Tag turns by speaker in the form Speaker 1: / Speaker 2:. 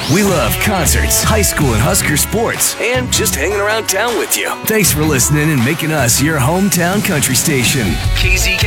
Speaker 1: We love concerts, high school and Husker sports, and just hanging around town with you. Thanks for listening and making us your hometown country station. KZK.